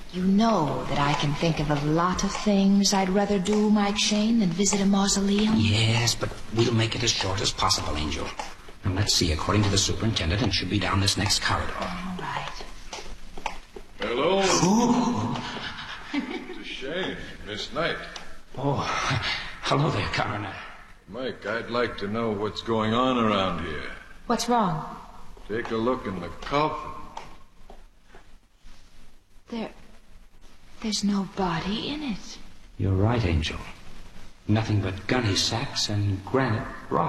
You know that I can think of a lot of things I'd rather do, Mike Shane, than visit a mausoleum. Yes, but we'll make it as short as possible, Angel. Now, let's see. According to the superintendent, it should be down this next corridor. All right. Hello. Ooh. It's a shame. Miss Knight. Oh, hello there, Coroner. Mike, I'd like to know what's going on around here. What's wrong? Take a look in the coffin. There's no body in it. You're right, Angel. Nothing but gunny sacks and granite rock.